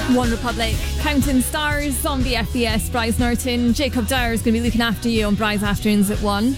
One Republic, Counting Stars on the FBS. Bryce Norton, Jacob Dyer is going to be looking after you on Bryce Afternoons at 1.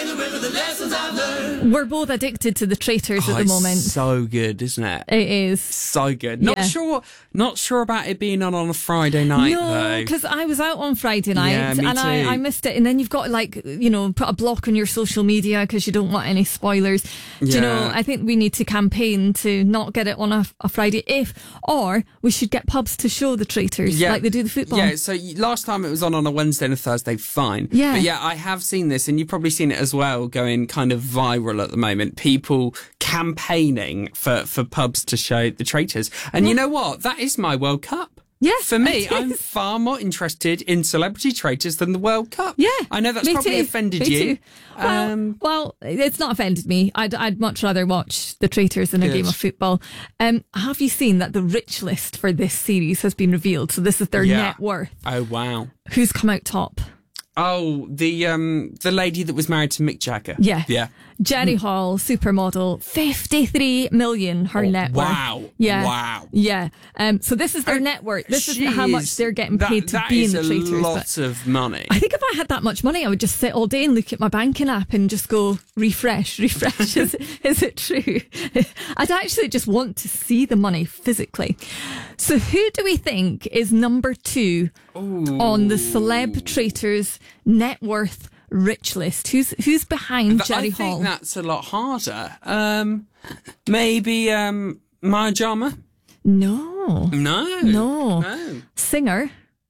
We're both addicted to The Traitors at the moment. So good, isn't it? It is. So good. Yeah. Not sure about it being on a Friday night, No, though. because I was out on Friday night Yeah, me and too. I missed it. And then you've got to, put a block on your social media because you don't want any spoilers. Do you know, Yeah. I think we need to campaign to not get it on a Friday or we should get pubs to show The Traitors like they do the football. Yeah, so last time it was on a Wednesday and a Thursday, fine. Yeah. But yeah, I have seen this, and you've probably seen it as well, going kind of viral at the moment. People campaigning for pubs to show The Traitors. And you know what? That is my World Cup. Yeah, For me, it I'm is. far more interested in Celebrity Traitors than the World Cup. Yeah, I know that's me probably too. offended Me you. too. Well, it's not offended me. I'd much rather watch The Traitors than a Good. game of football. Have you seen that the rich list for this series has been revealed? So this is their Yeah. net worth. Oh, wow. Who's come out top? Oh, the lady that was married to Mick Jagger. Yeah. Yeah. Jerry Hall, supermodel, 53 million her net worth. Wow. Yeah. Wow. Yeah. So this is their net worth. This is how much they're getting paid to be in The Traitors. That is a But lot of money. I think if I had that much money, I would just sit all day and look at my banking app and just go, refresh. is it true? I'd actually just want to see the money physically. So who do we think is number 2 on the Celeb Traitors net worth rich list? Who's behind Jerry Hall? I think that's a lot harder. Maybe Maya Jama? No. No. Singer.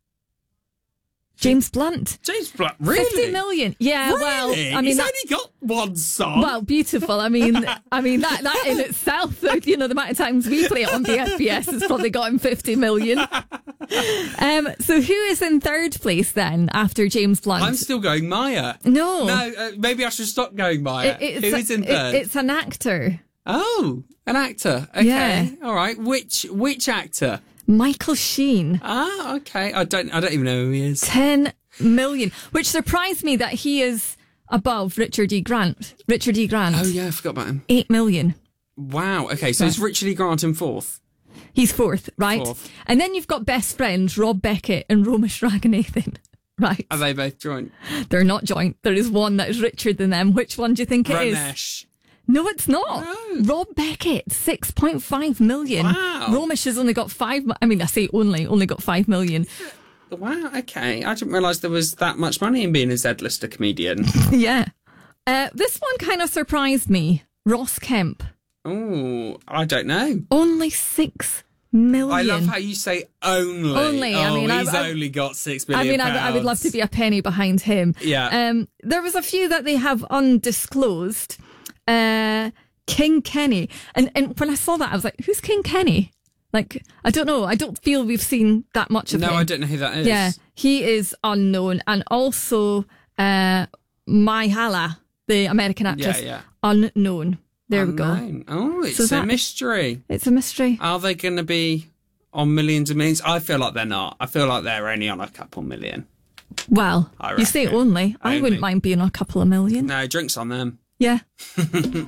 James Blunt. James Blunt, really? 50 million. Yeah, Really? well, I mean, he's that- only got one song. Well, beautiful. I mean that in itself, the amount of times we play it on the FBS has probably got him 50 million. So who is in third place then after James Blunt? I'm still going Maya. No, Maybe I should stop going Maya. Who is in third? It's an actor, Oh, an actor. Okay, Yeah. all right. Which actor? Michael Sheen. Ah, okay. I don't even know who he is. 10 million, which surprised me that he is above Richard E. Grant. Richard E. Grant. Oh yeah, I forgot about him. 8 million. Wow. Okay, so it's Richard E. Grant in fourth. He's fourth, right? Fourth. And then you've got best friends Rob Beckett and Romesh Raghunathan, right? Are they both joint? They're not joint. There is one that is richer than them. Which one do you think it is? Ramesh. No, it's not. No. Rob Beckett, 6.5 million. Wow. Romesh has only got 5. I mean, I say only got 5 million. Wow. Okay, I didn't realise there was that much money in being a Z-lister comedian. Yeah. This one kind of surprised me. Ross Kemp, Oh, I don't know. only 6 million. I love how you say only. Only, I mean, he's I- only got 6 I million. mean, I would love to be a penny behind him. Yeah. There was a few that they have undisclosed. King Kenny. And when I saw that, I was like, who's King Kenny? Like, I don't know. I don't feel we've seen that much of him. No, I don't know who that is. Yeah, he is unknown. And also, Myha'la, the American actress, Yeah. unknown. There we go. Unknown. Oh, it's So a that- mystery. It's a mystery. Are they going to be on millions and millions? I feel like they're not. I feel like they're only on a couple million. Well, I you say reckon. only. I Only. wouldn't mind being a couple of million. No, drinks on them. Yeah.